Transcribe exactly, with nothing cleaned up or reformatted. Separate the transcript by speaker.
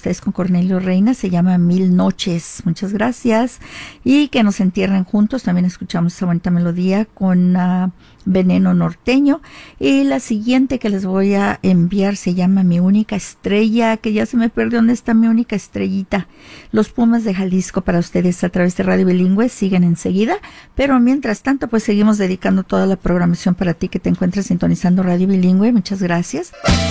Speaker 1: ustedes con Cornelio Reina, se llama Mil Noches. Muchas gracias. Y que nos entierren juntos. También escuchamos esa bonita melodía con uh, Veneno Norteño. Y la siguiente que les voy a enviar se llama Mi Única Estrella, que ya se me perdió dónde está mi única estrellita. Los Pumas de Jalisco para ustedes a través de Radio Bilingüe siguen enseguida, pero mientras tanto pues seguimos dedicando toda la programación para ti que te encuentras sintonizando Radio Bilingüe. Muchas gracias.